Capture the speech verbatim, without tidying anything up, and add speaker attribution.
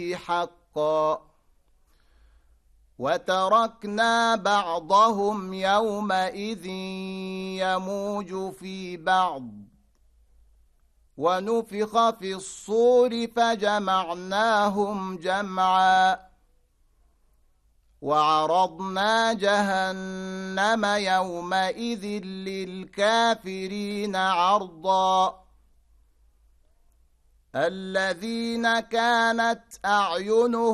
Speaker 1: حقا وتركنا بعضهم يومئذ يموج في بعض ونفخ في الصور فجمعناهم جمعا وعرضنا جهنم يومئذ للكافرين عرضا الذين كانت أعينهم